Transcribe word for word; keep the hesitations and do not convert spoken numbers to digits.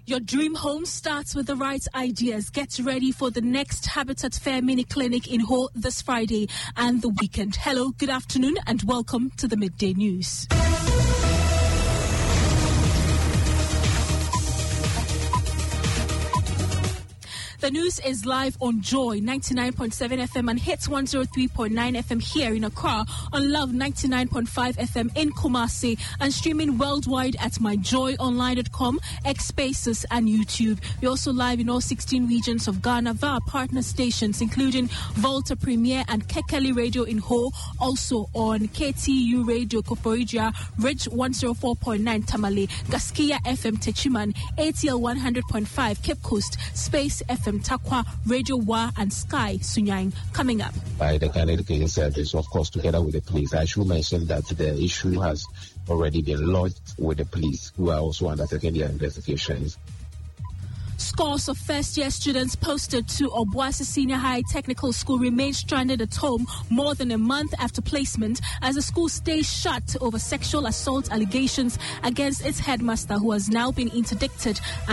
Your dream home starts with the right ideas. Get ready for the next Habitat Fair Mini Clinic in Ho this Friday and the weekend. Hello, good afternoon, and welcome to the Midday News. The news is live on Joy ninety-nine point seven F M and Hits one oh three point nine F M here in Accra, on Love ninety-nine point five F M in Kumasi, and streaming worldwide at my joy online dot com, X Spaces, and YouTube. We're also live in all sixteen regions of Ghana via partner stations, including Volta Premier and Kekeli Radio in Ho, also on K T U Radio Koforidua, Ridge one oh four point nine Tamale, Gaskia F M Techiman, A T L one hundred point five Cape Coast, Space F M Takwa, Radio Wa, and Sky Sunyang. Coming up. By the Ghana Education Service, of course, together with the police. I should mention that the issue has already been lodged with the police, who are also undertaking their investigations. Scores of first-year students posted to Obuasi Senior High Technical School remain stranded at home more than a month after placement, as the school stays shut over sexual assault allegations against its headmaster, who has now been interdicted